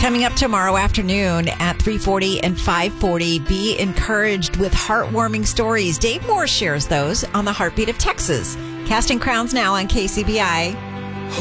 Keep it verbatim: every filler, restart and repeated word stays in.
Coming up tomorrow afternoon at three forty and five forty, be encouraged with heartwarming stories. Dave Moore shares those on the Heartbeat of Texas. Casting Crowns now on K C B I.